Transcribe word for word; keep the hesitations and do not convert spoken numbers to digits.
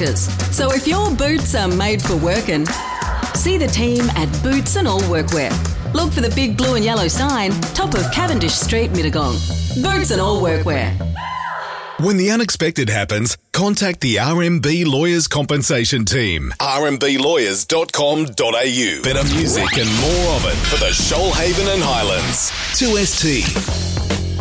workers. So if your boots are made for working, see the team at Boots and All Workwear. Look for the big blue and yellow sign, top of Cavendish Street, Mittagong. Boots and All Workwear. When the unexpected happens, contact the R M B Lawyers Compensation Team. r m b lawyers dot com dot a u. Better music and more of it for the Shoalhaven and Highlands. two S T.